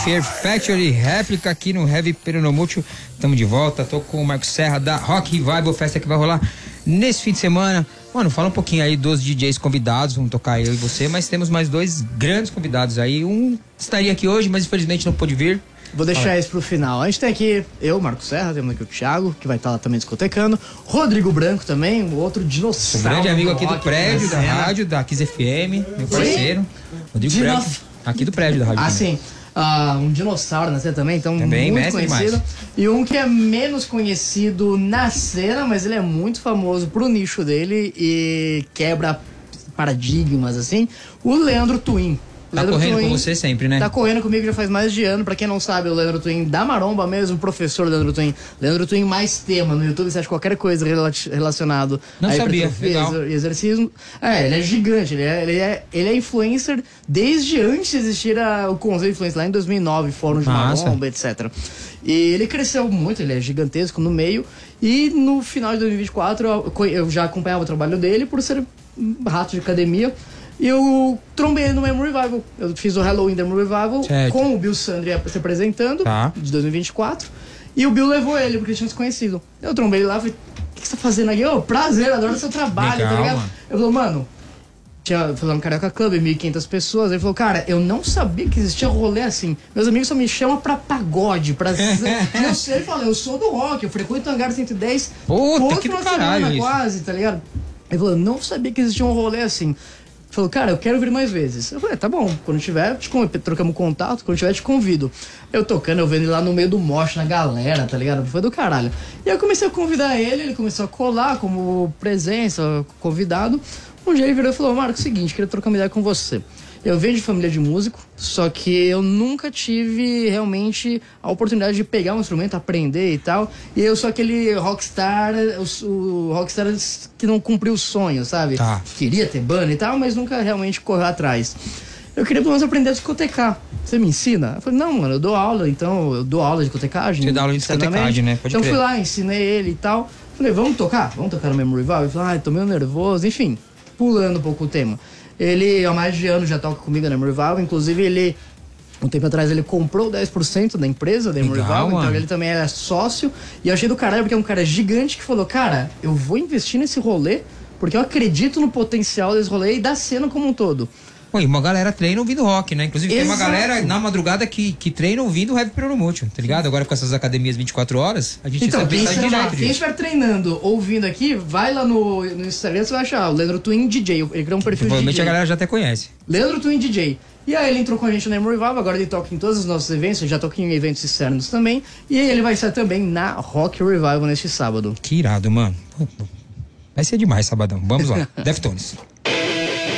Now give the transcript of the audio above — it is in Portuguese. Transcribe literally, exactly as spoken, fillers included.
Fear Factory réplica aqui no Heavy Peronomútil. Estamos de volta, tô com o Marcos Serra da Rock Revival, festa que vai rolar nesse fim de semana. Mano, fala um pouquinho aí dos D Js convidados, vamos tocar eu e você, mas temos mais dois grandes convidados aí. Um estaria aqui hoje, mas infelizmente não pôde vir. Vou deixar Fala. Isso pro final. A gente tem aqui eu, Marcos Serra, temos aqui o Thiago, que vai estar lá também discotecando. Rodrigo Branco também, um outro dinossauro. Um grande amigo aqui do prédio, da rádio, da Kiss F M, meu parceiro. Sim. Rodrigo Dino... Branco, aqui do prédio da rádio. Ah, também. Sim. Uh, um dinossauro na cena também, então também, muito conhecido. Demais. E um que é menos conhecido na cena, mas ele é muito famoso pro nicho dele e quebra paradigmas, assim. O Leandro Twin. Tá Leandro correndo Twin, com você sempre, né? Tá correndo comigo já faz mais de ano. Pra quem não sabe, o Leandro Twin da Maromba mesmo, o professor Leandro Twin. Leandro Twin mais tema no YouTube, você acha qualquer coisa relacionado não a sabia, legal. e exercício. É, ele é gigante, ele é, ele é, ele é influencer desde antes de existir a, o conceito de influencer, lá em dois mil e nove, fórum de Massa. Maromba, etcétera. E ele cresceu muito, ele é gigantesco no meio. E no final de dois mil e vinte e quatro, eu, eu já acompanhava o trabalho dele por ser rato de academia. E eu trombei ele no Memory Revival. Eu fiz o Halloween Memory Revival certo. Com o Bill Sandri se apresentando, tá. De dois mil e vinte e quatro. E o Bill levou ele, porque eles tinham se conhecido. Eu trombei ele lá e falei, o que você tá fazendo aqui? Ô, oh, prazer, adoro seu trabalho, legal, tá ligado? Mano. Eu falei, mano, tinha falando Carioca Club, mil e quinhentas pessoas. Ele falou, cara, eu não sabia que existia rolê assim. Meus amigos só me chamam pra pagode, pra... eu sei, ele falou, eu sou do rock, eu frequento o Hangar cento e dez. Puta, que do caralho isso. Quase, tá ligado? Ele falou, eu não sabia que existia um rolê assim. Falou, cara, eu quero vir mais vezes. Eu falei, tá bom, quando tiver, te convido. Trocamos contato, quando tiver, te convido. Eu tocando, eu vendo ele lá no meio do mosh, na galera, tá ligado? Foi do caralho. E eu comecei a convidar ele, ele começou a colar como presença, convidado. Um dia ele virou e falou, Marco, é o seguinte, queria trocar uma ideia com você. Eu venho de família de músico, só que eu nunca tive realmente a oportunidade de pegar um instrumento, aprender e tal. E eu sou aquele rockstar, o, o rockstar que não cumpriu o sonho, sabe? Tá. Queria ter banda e tal, mas nunca realmente correu atrás. Eu queria pelo menos aprender a discotecar. Você me ensina? Eu falei, não, mano, eu dou aula, então eu dou aula de discotecagem. Você dá aula de discotecagem, né? Pode então crer. Fui lá, ensinei ele e tal. Falei, vamos tocar? Vamos tocar no Memory Revival? Ele falou, ai, tô meio nervoso. Enfim, pulando um pouco o tema. Ele, há mais de anos, já toca comigo na Memory Revival. Inclusive, ele, um tempo atrás, ele comprou dez por cento da empresa da Memory Revival. Então, ele também é sócio. E eu achei do caralho, porque é um cara gigante que falou, cara, eu vou investir nesse rolê, porque eu acredito no potencial desse rolê e da cena como um todo. Pô, e uma galera treina ouvindo rock, né? Inclusive Exato. Tem uma galera na madrugada que, que treina ouvindo Heavy Peronomútil, tá ligado? Agora com essas academias vinte e quatro horas, a gente então, quem sabe estiver, quem estiver treinando, ouvindo aqui, vai lá no, no Instagram, você vai achar o Leandro Twin D J, ele criou um perfil de provavelmente D J. a galera já até conhece. Leandro Twin D J. E aí ele entrou com a gente na Memory Revival, agora ele toca em todos os nossos eventos, já toca em eventos externos também, e aí ele vai estar também na Rock Revival neste sábado. Que irado, mano. Vai ser demais sabadão. Vamos lá. Deftones.